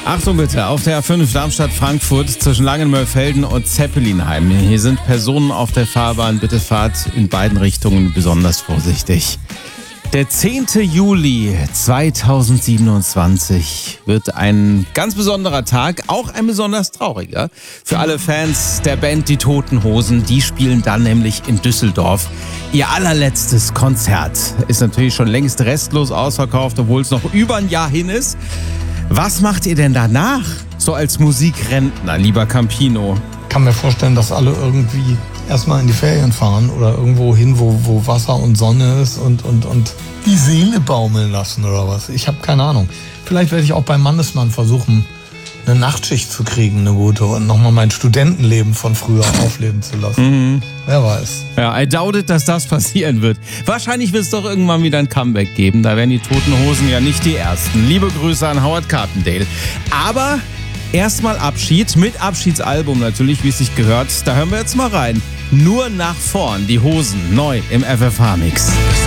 Achtung bitte, auf der A5 Darmstadt-Frankfurt zwischen Langenmörfelden und Zeppelinheim. Hier sind Personen auf der Fahrbahn. Bitte fahrt in beiden Richtungen besonders vorsichtig. Der 10. Juli 2027 wird ein ganz besonderer Tag, auch ein besonders trauriger. Für alle Fans der Band Die Toten Hosen, die spielen dann nämlich in Düsseldorf ihr allerletztes Konzert. Ist natürlich schon längst restlos ausverkauft, obwohl es noch über ein Jahr hin ist. Was macht ihr denn danach, so als Musikrentner, lieber Campino? Ich kann mir vorstellen, dass alle irgendwie erstmal in die Ferien fahren oder irgendwo hin, wo Wasser und Sonne ist und die Seele baumeln lassen oder was. Ich habe keine Ahnung. Vielleicht werde ich auch beim Mannesmann versuchen, eine Nachtschicht zu kriegen, eine gute, und nochmal mein Studentenleben von früher aufleben zu lassen. Wer weiß. Ja, I doubt it, dass das passieren wird. Wahrscheinlich wird es doch irgendwann wieder ein Comeback geben. Da werden die Toten Hosen ja nicht die Ersten. Liebe Grüße an Howard Carpendale. Aber erstmal Abschied, mit Abschiedsalbum natürlich, wie es sich gehört. Da hören wir jetzt mal rein. Nur nach vorn, die Hosen, neu im FFH-Mix.